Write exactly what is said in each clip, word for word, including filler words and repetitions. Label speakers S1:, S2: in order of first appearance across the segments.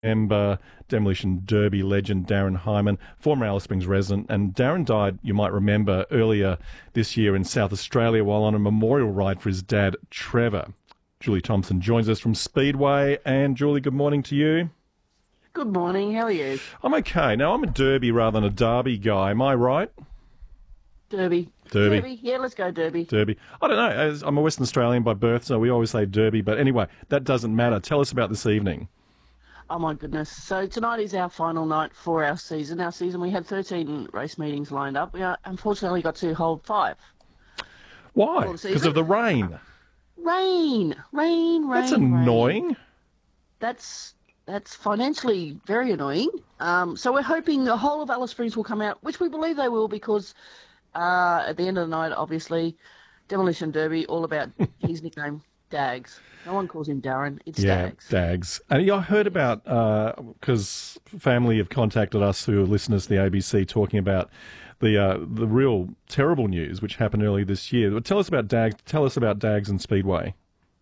S1: Member, Demolition Derby legend Darren Hyman, former Alice Springs resident, and Darren died, you might remember, earlier this year in South Australia while on a memorial ride for his dad, Trevor. Julie Thompson joins us from Speedway, and Julie, good morning to you.
S2: Good morning, how are you?
S1: I'm okay. Now, I'm a Derby rather than a Derby guy, am I right?
S2: Derby.
S1: Derby.
S2: Derby, yeah, let's go Derby.
S1: Derby. I don't know, as I'm a Western Australian by birth, so we always say Derby, but anyway, that doesn't matter. Tell us about this evening.
S2: Oh my goodness. So tonight is our final night for our season. Our season, we had thirteen race meetings lined up. We uh, unfortunately got to hold five.
S1: Why? Because of the rain.
S2: Rain, rain, rain.
S1: That's annoying.
S2: Rain. That's that's financially very annoying. Um, so we're hoping the whole of Alice Springs will come out, which we believe they will, because uh, at the end of the night, obviously, Demolition Derby, all about his nickname, Dags. No one calls him Darren. It's
S1: yeah,
S2: Dags.
S1: Dags. And yeah, I heard about, because family have contacted us who are listeners to the A B C talking about the uh, the real terrible news which happened earlier this year. But tell us about Dags. Tell us about Dags and Speedway.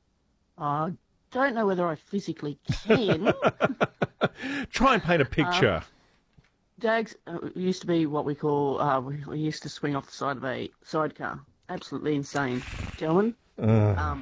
S2: I don't know whether I physically can.
S1: Try and paint a picture.
S2: Uh, Dags uh, used to be what we call, uh, we, we used to swing off the side of a sidecar. Absolutely insane, gentlemen.
S1: Uh.
S2: Um,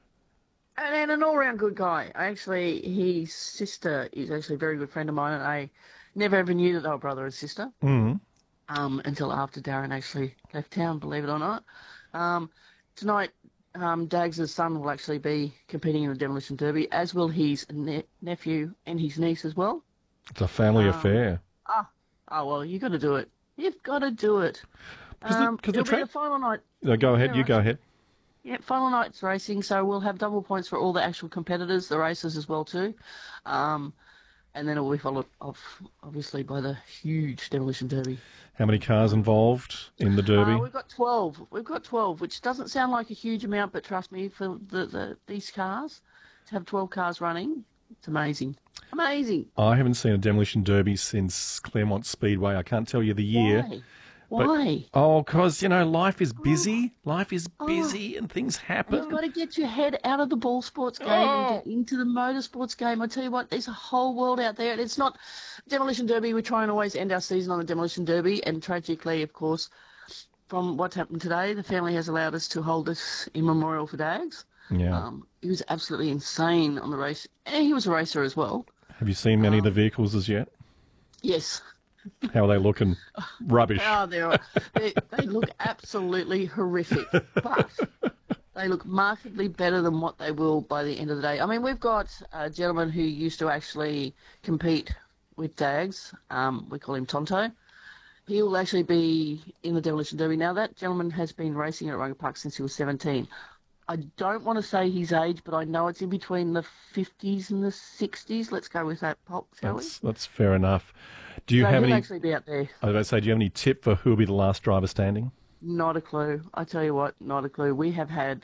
S2: And, and an all-round good guy. Actually, his sister is actually a very good friend of mine, and I never ever knew that they were brother and sister
S1: Mm.
S2: um, until after Darren actually left town, believe it or not. Um, tonight, um, Dags' son will actually be competing in the Demolition Derby, as will his ne- nephew and his niece as well.
S1: It's a family
S2: Um,
S1: affair.
S2: Ah, oh, well, you got to do it. You've got to do it.
S1: Cause
S2: Um,
S1: the, cause the
S2: it'll
S1: tra-
S2: be the final night.
S1: no, go ahead, you
S2: right.
S1: go ahead.
S2: Yeah, final night's racing, so we'll have double points for all the actual competitors, the racers as well too, um, and then it will be followed off, obviously, by the huge Demolition Derby.
S1: How many cars involved in the Derby?
S2: Uh, we've got twelve. We've got twelve, which doesn't sound like a huge amount, but trust me, for the, the these cars, to have twelve cars running, it's amazing. Amazing.
S1: I haven't seen a Demolition Derby since Claremont Speedway. I can't tell you the year.
S2: Why? Why?
S1: But, oh, because, you know, life is busy.
S2: Oh.
S1: Life is busy
S2: Oh.
S1: and things happen.
S2: You've got to get your head out of the ball sports game
S1: Oh.
S2: and get into the motorsports game. I tell you what, there's a whole world out there. And it's not Demolition Derby. We try and always end our season on the Demolition Derby. And tragically, of course, from what's happened today, the family has allowed us to hold this in memorial for Dags.
S1: Yeah.
S2: Um, he was absolutely insane on the race. And he was a racer as well.
S1: Have you seen many um, of the vehicles as yet?
S2: Yes.
S1: How are they looking? Rubbish.
S2: Oh, they're, they they look absolutely horrific, but they look markedly better than what they will by the end of the day. I mean, we've got a gentleman who used to actually compete with Dags. Um, we call him Tonto. He will actually be in the Demolition Derby. Now, that gentleman has been racing at Runga Park since he was seventeen. I don't want to say his age, but I know it's in between the fifties and the sixties. Let's go with that, Pop, shall
S1: that's,
S2: we?
S1: That's fair enough. Do you
S2: so
S1: have
S2: he'll
S1: any?
S2: actually be out there.
S1: I was about to say, do you have any tip for who will be the last driver standing?
S2: Not a clue. I tell you what, not a clue. We have had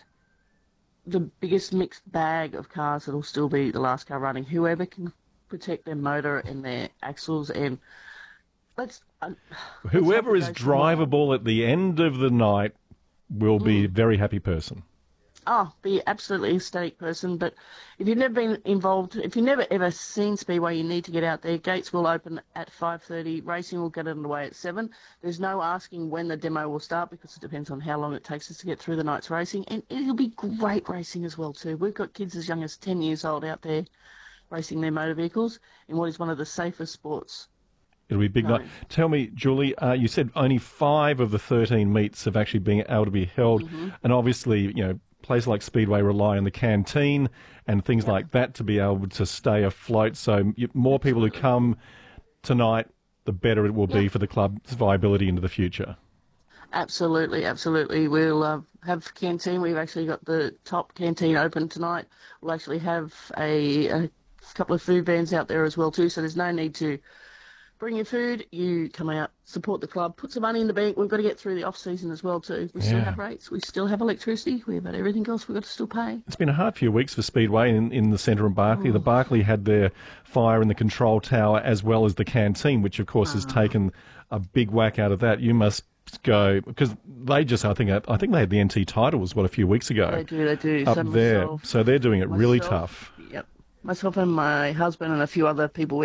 S2: the biggest mixed bag of cars that'll still be the last car running. Whoever can protect their motor and their axles and let's. Uh,
S1: Whoever
S2: let's
S1: is drivable at the end of the night will be
S2: Mm.
S1: a very happy person.
S2: Oh, be absolutely ecstatic person. But if you've never been involved, if you've never ever seen Speedway, you need to get out there. Gates will open at five thirty. Racing will get underway at seven. There's no asking when the demo will start because it depends on how long it takes us to get through the night's racing. And it'll be great racing as well too. We've got kids as young as ten years old out there racing their motor vehicles in what is one of the safest sports.
S1: It'll be a big
S2: No.
S1: night. Tell me, Julie, uh, you said only five of the thirteen meets have actually been able to be held.
S2: Mm-hmm.
S1: And obviously, you know, places like Speedway rely on the canteen and things
S2: Yep.
S1: like that to be able to stay afloat. So you, more people who come tonight, the better it will be
S2: Yep.
S1: for the club's viability into the future.
S2: Absolutely, absolutely. We'll uh, have canteen. We've actually got the top canteen open tonight. We'll actually have a, a couple of food vans out there as well too. So there's no need to bring your food. You come out, support the club, put some money in the bank. We've got to get through the off season as well too. We still
S1: Yeah.
S2: have rates. We still have electricity. We've got everything else. We've got to still pay.
S1: It's been a hard few weeks for Speedway in, in the centre of Barclay. The Barclay had their fire in the control tower as well as the canteen, which of course has taken a big whack out of that. You must go because they just I think I think they had the N T title was what a few weeks ago
S2: They do. They do.
S1: up
S2: so
S1: there.
S2: myself,
S1: So they're doing it really
S2: myself,
S1: tough.
S2: Yep. myself and my husband and a few other people,